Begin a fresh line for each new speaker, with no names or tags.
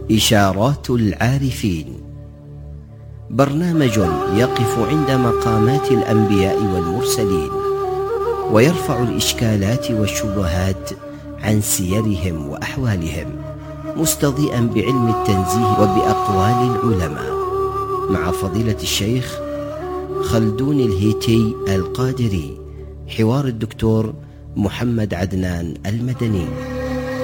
إشارات العارفين، برنامج يقف عند مقامات الأنبياء والمرسلين ويرفع الإشكالات والشبهات عن سيرهم وأحوالهم، مستضيئا بعلم التنزيه وبأقوال العلماء، مع فضيلة الشيخ خلدون الهيتي القادري. حوار الدكتور محمد عدنان المدني.